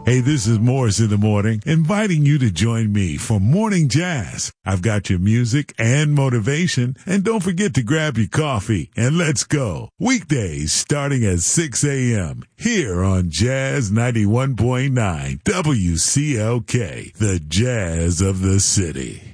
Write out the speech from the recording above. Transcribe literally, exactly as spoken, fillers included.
Hey, this is Morris in the Morning, inviting you to join me for Morning Jazz. I've got your music and motivation, and don't forget to grab your coffee and let's go. Weekdays starting at six a.m. here on Jazz ninety-one point nine W C L K, the jazz of the city.